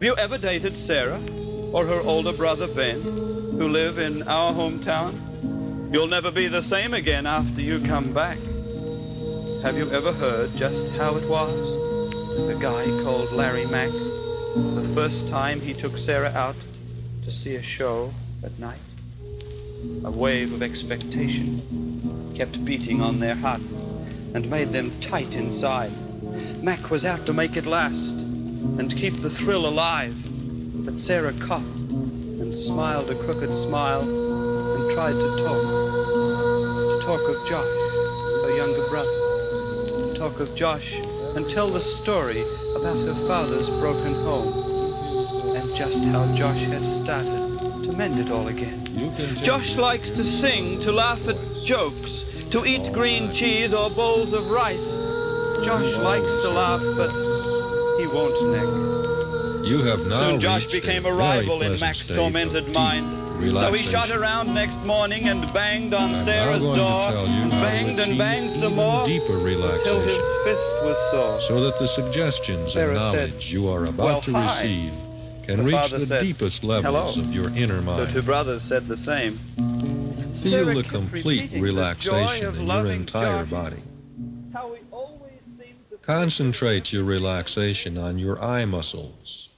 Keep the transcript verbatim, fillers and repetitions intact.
Have you ever dated Sarah or her older brother Ben, who live in our hometown? You'll never be the same again after you come back. Have you ever heard just how it was with a guy called Larry Mack, the first time he took Sarah out to see a show at night? A wave of expectation kept beating on their hearts and made them tight inside. Mack was out to make it last and keep the thrill alive. But Sarah coughed and smiled a crooked smile and tried to talk. To talk of Josh, her younger brother. To talk of Josh and tell the story about her father's broken home and just how Josh had started to mend it all again. Josh likes to sing, to laugh at jokes, to eat green cheese or bowls of rice. Josh likes to laugh, but he won't neck. You have now Soon Josh became a rival in Mac's tormented mind. So he shot around next morning and banged on I'm Sarah's now going door, to tell you and how to banged and achieve banged some even more, deeper till his relaxation, fist was sore. so that the suggestions Sarah and said, knowledge you are about "Well, to hi." receive can The reach father the said, deepest levels "Hello." of your inner The mind. two brothers said the same. Feel Sarah the kept complete repeating the joy relaxation of in your loving entire Josh. body. How we always seemed to Concentrate your relaxation on your eye muscles,